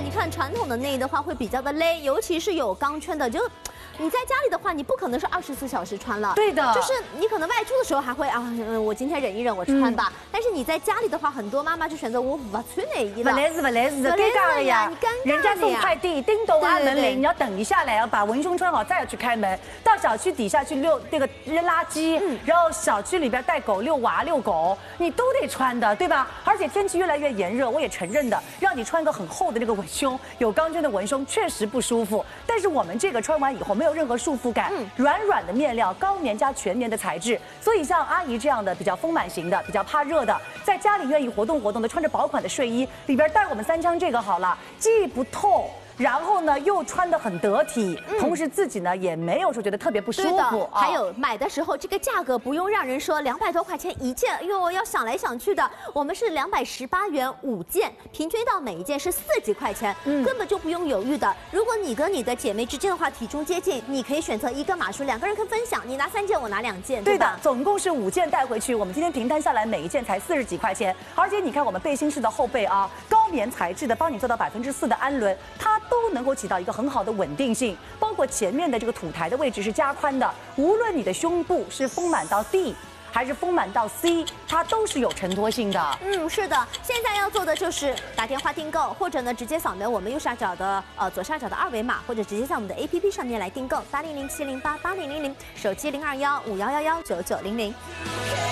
你看传统的内衣的话会比较的勒，尤其是有钢圈的，就你在家里的话，你不可能是24小时穿了。 对的， 就是你可能外出的时候还会我今天忍一忍，我穿吧。但是你在家里的话，很多妈妈就选择我不穿内衣了。 不来事的，尴尬了呀！人家送快递，叮咚按门铃，你要等一下来，要把文胸穿好，再要去开门。到小区底下去遛这个扔垃圾，然后小区里边带狗遛娃遛狗，你都得穿的，对吧？而且天气越来越炎热，我也承认的，让你穿个很厚的那个文胸，有钢圈的文胸确实不舒服。但是我们这个穿完以后没有任何束缚感，软软的面料，高棉加全棉的材质，所以像阿姨这样的比较丰满型的，比较怕热的，在家里愿意活动活动的，穿着薄款的睡衣，里边带我们3枪这个好了，既不透。然后呢，又穿得很得体，同时自己呢也没有说觉得特别不舒服。 还有买的时候这个价格不用让人说200多块钱一件，哎呦要想来想去的，我们是218元5件，平均到每一件是4几块钱，根本就不用犹豫的。如果你跟你的姐妹之间的话体重接近，你可以选择一个码数，2个人可以分享，你拿3件，我拿2件， 对的，总共是5件带回去。我们今天平摊下来，每一件才40几块钱，而且你看我们背心式的后背啊，高棉材质的，帮你做到4%的氨纶，它都能够起到一个很好的稳定性，包括前面的这个土台的位置是加宽的，无论你的胸部是丰满到 D 还是丰满到 C， 它都是有承托性的。 是的，现在要做的就是打电话订购，或者呢直接扫描我们右下角的左下角的2维码，或者直接在我们的 APP 上面来订购，8007088000，手机0215119990。